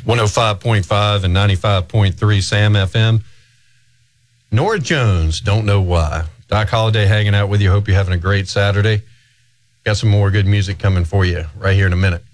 105.5 and 95.3 Sam FM. Norah Jones, Don't Know Why. Doc Holliday hanging out with you. Hope you're having a great Saturday. Got some more good music coming for you right here in a minute.